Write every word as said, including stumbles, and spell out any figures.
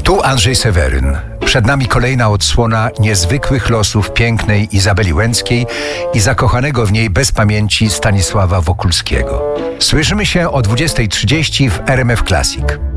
Tu Andrzej Seweryn. Przed nami kolejna odsłona niezwykłych losów pięknej Izabeli Łęckiej i zakochanego w niej bez pamięci Stanisława Wokulskiego. Słyszymy się o dwudziestej trzydzieści w R M F Classic.